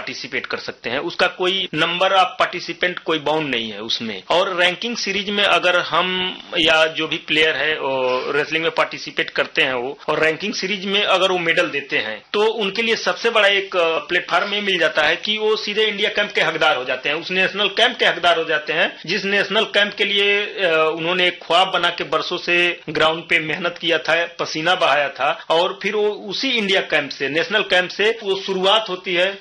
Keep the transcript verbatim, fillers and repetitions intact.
Participate कर सकते हैं। उसका कोई नंबर ऑफ पार्टिसिपेंट कोई बाउंड नहीं है उसमें। और रैंकिंग सीरीज में अगर हम या जो भी प्लेयर है रेसलिंग में पार्टिसिपेट करते हैं वो और रैंकिंग सीरीज में अगर वो मेडल देते हैं तो उनके लिए सबसे बड़ा एक प्लेटफॉर्म ये मिल जाता है कि वो सीधे इंडिया कैंप के हकदार हो जाते हैं, उस नेशनल कैंप के हकदार हो जाते हैं जिस नेशनल कैंप के लिए उन्होंने एक ख्वाब बना के बरसों से ग्राउंड पे मेहनत किया था, पसीना बहाया था और फिर वो उसी इंडिया कैंप से नेशनल कैंप से वो शुरुआत होती है।